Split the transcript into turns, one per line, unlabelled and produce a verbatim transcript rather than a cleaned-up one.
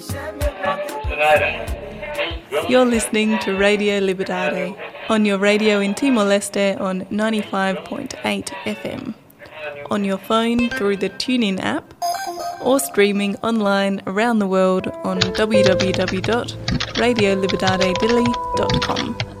You're listening to Radio Liberdade on your radio in Timor-Leste on ninety-five point eight F M, on your phone through the TuneIn app, or streaming online around the world on w w w dot radio liberdade dili dot com.